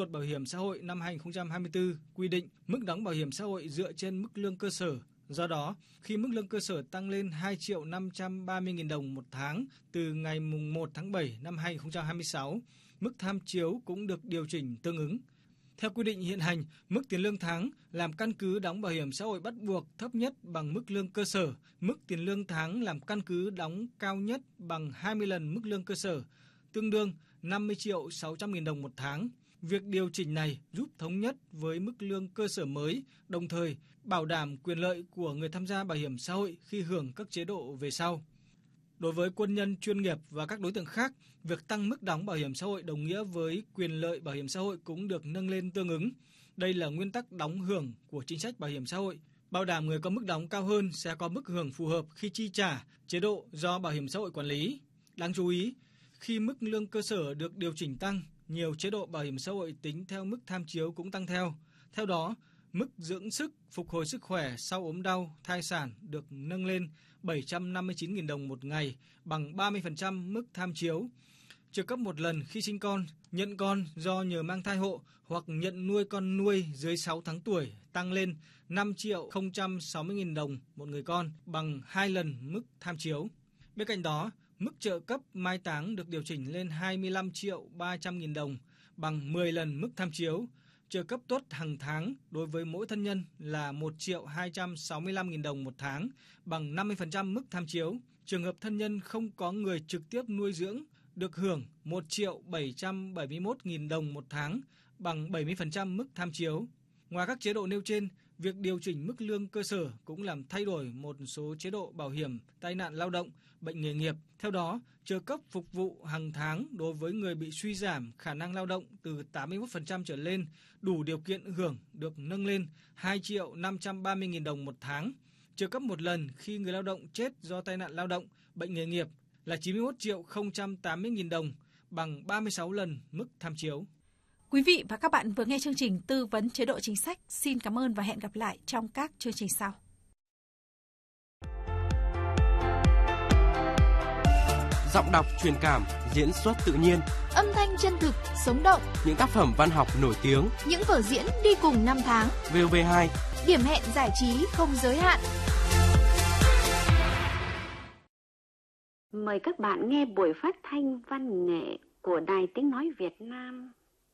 luật bảo hiểm xã hội năm 2024 quy định mức đóng bảo hiểm xã hội dựa trên mức lương cơ sở. Do đó, khi mức lương cơ sở tăng lên 2.530.000 đồng một tháng từ ngày 1 tháng 7 năm 2026, mức tham chiếu cũng được điều chỉnh tương ứng. Theo quy định hiện hành, mức tiền lương tháng làm căn cứ đóng bảo hiểm xã hội bắt buộc thấp nhất bằng mức lương cơ sở, mức tiền lương tháng làm căn cứ đóng cao nhất bằng 20 lần mức lương cơ sở, tương đương 50.600.000 đồng một tháng. Việc điều chỉnh này giúp thống nhất với mức lương cơ sở mới, đồng thời bảo đảm quyền lợi của người tham gia bảo hiểm xã hội khi hưởng các chế độ về sau. Đối với quân nhân chuyên nghiệp và các đối tượng khác, việc tăng mức đóng bảo hiểm xã hội đồng nghĩa với quyền lợi bảo hiểm xã hội cũng được nâng lên tương ứng. Đây là nguyên tắc đóng hưởng của chính sách bảo hiểm xã hội. Bảo đảm người có mức đóng cao hơn sẽ có mức hưởng phù hợp khi chi trả chế độ do bảo hiểm xã hội quản lý. Đáng chú ý, khi mức lương cơ sở được điều chỉnh tăng, nhiều chế độ bảo hiểm xã hội tính theo mức tham chiếu cũng tăng theo. Theo đó, mức dưỡng sức, phục hồi sức khỏe sau ốm đau, thai sản được nâng lên 759.000 đồng một ngày, bằng 30% mức tham chiếu. Trợ cấp một lần khi sinh con, nhận con do nhờ mang thai hộ hoặc nhận nuôi con nuôi dưới 6 tháng tuổi tăng lên 5.060.000 đồng một người con, bằng 2 lần mức tham chiếu. Bên cạnh đó, mức trợ cấp mai táng được điều chỉnh lên 25.300.000 đồng, bằng 10 lần mức tham chiếu. Trợ cấp tuất hàng tháng đối với mỗi thân nhân là 1.265.000 đồng một tháng, bằng 50% mức tham chiếu. Trường hợp thân nhân không có người trực tiếp nuôi dưỡng được hưởng 1.771.000 đồng một tháng, bằng 70% mức tham chiếu. Ngoài các chế độ nêu trên, việc điều chỉnh mức lương cơ sở cũng làm thay đổi một số chế độ bảo hiểm tai nạn lao động, bệnh nghề nghiệp. Theo đó, trợ cấp phục vụ hàng tháng đối với người bị suy giảm khả năng lao động từ 81% trở lên đủ điều kiện hưởng được nâng lên 2.530.000 đồng một tháng. Trợ cấp một lần khi người lao động chết do tai nạn lao động, bệnh nghề nghiệp là 91.080.000 đồng, bằng 36 lần mức tham chiếu. Quý vị và các bạn vừa nghe chương trình tư vấn chế độ chính sách. Xin cảm ơn và hẹn gặp lại trong các chương trình sau. Giọng đọc truyền cảm, diễn xuất tự nhiên, âm thanh chân thực, sống động, những tác phẩm văn học nổi tiếng, những vở diễn đi cùng năm tháng. VOV2, điểm hẹn giải trí không giới hạn. Mời các bạn nghe buổi phát thanh văn nghệ của Đài Tiếng Nói Việt Nam.